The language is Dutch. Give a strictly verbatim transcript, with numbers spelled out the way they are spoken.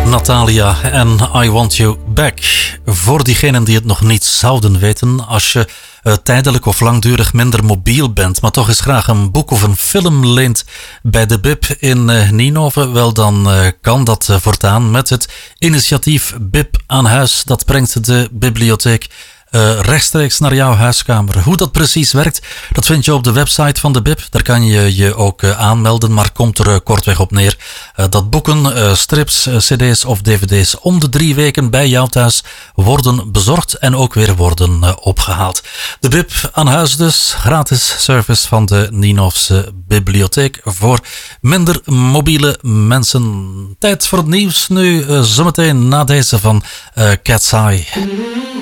Natalia en I Want You Back. Voor diegenen die het nog niet zouden weten, als je uh, tijdelijk of langdurig minder mobiel bent, maar toch eens graag een boek of een film leent bij de B I P in uh, Nienhoven, wel dan uh, kan dat uh, voortaan met het initiatief B I P aan huis. Dat brengt de bibliotheek Uh, rechtstreeks naar jouw huiskamer. Hoe dat precies werkt, dat vind je op de website van de B I P. Daar kan je je ook uh, aanmelden, maar komt er uh, kortweg op neer uh, dat boeken, uh, strips, uh, cd's of dvd's om de drie weken bij jou thuis worden bezorgd en ook weer worden uh, opgehaald. De B I P aan huis dus, gratis service van de Nienhofse bibliotheek voor minder mobiele mensen. Tijd voor het nieuws nu, uh, zometeen na deze van uh, Cat's Eye.